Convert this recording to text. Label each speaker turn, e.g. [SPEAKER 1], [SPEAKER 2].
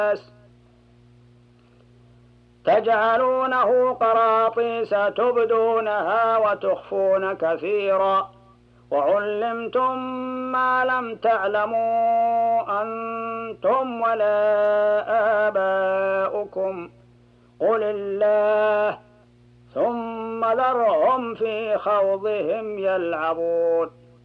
[SPEAKER 1] تجعلونه قراطيس تبدونها وتخفون كثيرا وعلمتم ما لم تعلموا أنتم ولا آباؤكم قل الله ثم ذرهم في خوضهم يلعبون